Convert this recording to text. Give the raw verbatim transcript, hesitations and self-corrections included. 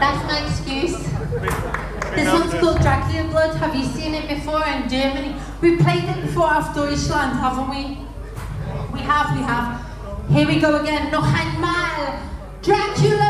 That's my excuse. This one's called Dracula Blood. Have you seen it before in Germany? We played it before auf Deutschland, haven't we? We have, we have. Here we go again. Noch einmal. Dracula!